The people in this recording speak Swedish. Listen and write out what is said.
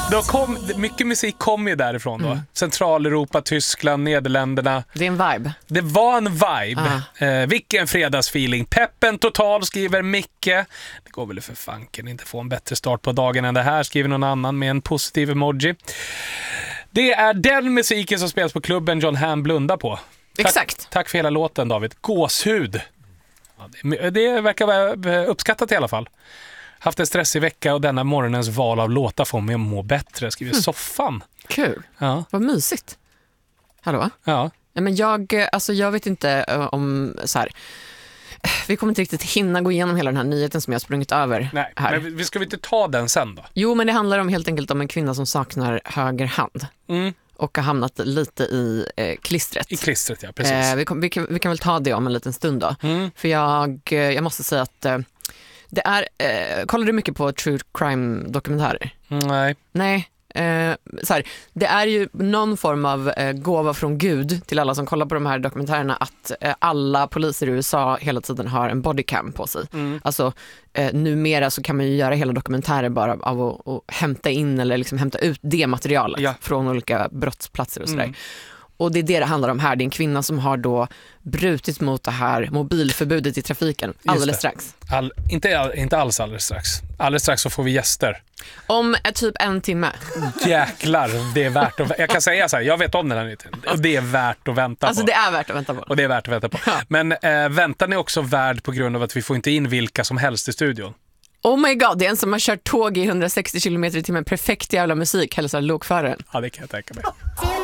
Mycket musik kom ju därifrån då. Centraleuropa, Tyskland, Nederländerna. Det är en vibe. Det var en vibe. Vilken fredagsfeeling. Peppen total, skriver Micke. Det går väl för fanken inte få en bättre start på dagen än det här, skriver någon annan med en positiv emoji. Det är den musiken som spelas på klubben John Hamm blundar på. Exakt. Tack för hela låten, David. Gåshud. Ja, det verkar vara uppskattat i alla fall. Haft en stressig vecka och denna morgonens val av låtar får mig att må bättre, skriver Soffan. Kul. Ja. Vad mysigt. Hallå? Ja. Men jag vet inte om så här. Vi kommer inte riktigt hinna gå igenom hela den här nyheten som jag har sprungit över. Nej, här. men vi ska inte ta den sen då? Jo, men det handlar helt enkelt om en kvinna som saknar höger hand. Och har hamnat lite i klistret. I klistret, ja, precis. Vi kan väl ta det om en liten stund då. För jag måste säga att det är... kollar du mycket på true crime-dokumentärer? Nej. Så här, det är ju någon form av gåva från Gud till alla som kollar på de här dokumentärerna att alla poliser i USA hela tiden har en bodycam på sig. Alltså numera så kan man ju göra hela dokumentärer bara av att hämta in eller liksom hämta ut det materialet från olika brottsplatser och sådär. Och det är det handlar om här. Det är en kvinna som har då brutit mot det här mobilförbudet i trafiken alldeles strax. Inte alls alldeles strax. Alldeles strax så får vi gäster. Om typ en timme. Jäklar, det är värt att... Jag kan säga så här, jag vet om den här nyheten. Och det är värt att vänta på. Alltså det är värt att vänta på. Och det är värt att vänta på. Men väntan är också värd på grund av att vi får inte in vilka som helst i studion. Oh my god, det är en som har kört tåg i 160 km/h. Perfekt jävla musik, hälsar lokföraren. Ja, det kan jag tänka mig.